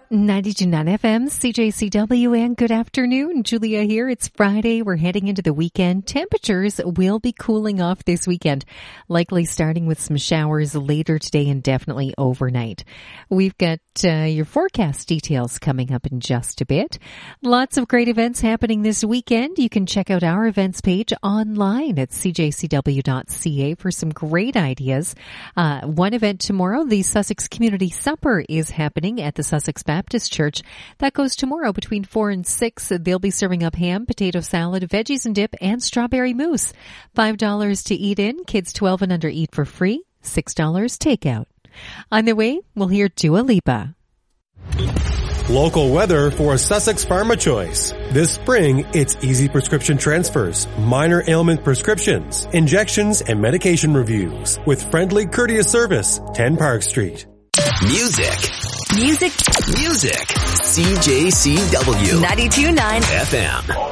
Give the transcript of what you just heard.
92.9 FM, CJCW, and good afternoon. Julia here. It's Friday. We're heading into the weekend. Temperatures will be cooling off this weekend, likely starting with some showers later today and definitely overnight. We've got your forecast details coming up in just a bit. Lots of great events happening this weekend. You can check out our events page online at cjcw.ca for some great ideas. One event tomorrow, the Sussex Community Supper, is happening at the Sussex Baptist Church. That goes tomorrow between 4 and 6. They'll be serving up ham, potato salad, veggies and dip, and strawberry mousse. $5 to eat in. Kids 12 and under eat for free. $6 takeout. On the way, we'll hear Dua Lipa. Local weather for a Sussex Pharma Choice. This spring, it's easy prescription transfers, minor ailment prescriptions, injections, and medication reviews with friendly, courteous service. 10 Park Street. Music. CJCW 92.9 FM.